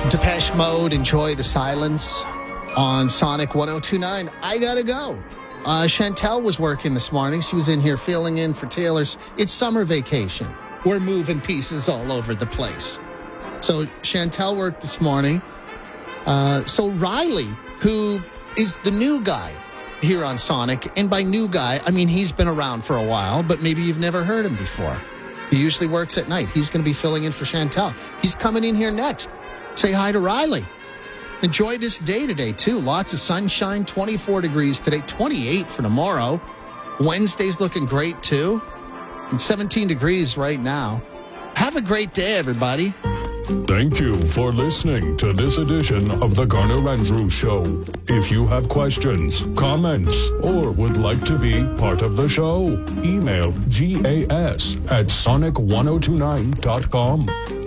Depeche Mode, Enjoy the Silence on Sonic 102.9. I gotta go. Chantel was working this morning. She was in here filling in for Taylor's. It's summer vacation. We're moving pieces all over the place. So Chantel worked this morning. So Riley, who is the new guy here on Sonic, and by new guy, I mean he's been around for a while, but maybe you've never heard him before. He usually works at night. He's going to be filling in for Chantel. He's coming in here next. Say hi to Riley. Enjoy this day today, too. Lots of sunshine, 24 degrees today, 28 for tomorrow. Wednesday's looking great, too. And 17 degrees right now. Have a great day, everybody. Thank you for listening to this edition of the Garner Andrews Show. If you have questions, comments, or would like to be part of the show, email gas@sonic1029.com.